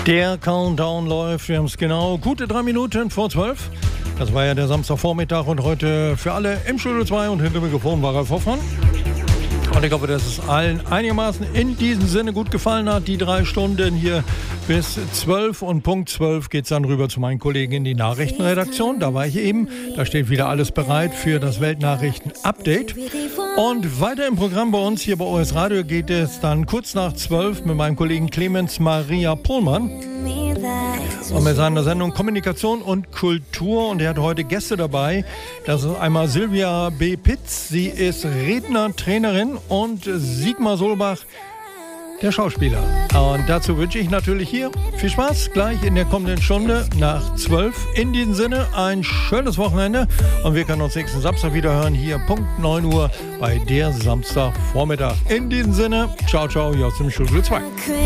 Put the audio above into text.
Der Countdown läuft, wir haben es genau gute 3 Minuten vor 12. Das war ja der Samstagvormittag und heute für alle im Studio 2 und hinter dem Mikrofon war Ralf Hoffmann. Und ich hoffe, dass es allen einigermaßen in diesem Sinne gut gefallen hat. Die 3 Stunden hier bis 12 und Punkt 12 geht es dann rüber zu meinen Kollegen in die Nachrichtenredaktion. Da war ich eben. Da steht wieder alles bereit für das Weltnachrichten-Update. Und weiter im Programm bei uns hier bei OS Radio geht es dann kurz nach 12 mit meinem Kollegen Clemens Maria Pohlmann. Und mit seiner Sendung Kommunikation und Kultur. Und er hat heute Gäste dabei. Das ist einmal Silvia B. Pitz. Sie ist Rednertrainerin und Sigmar Solbach, der Schauspieler. Und dazu wünsche ich natürlich hier viel Spaß gleich in der kommenden Stunde nach 12. In diesem Sinne ein schönes Wochenende. Und wir können uns nächsten Samstag wieder hören. Hier Punkt 9 Uhr bei der Samstagvormittag. In diesem Sinne, ciao, ciao, hier aus dem Studio 2.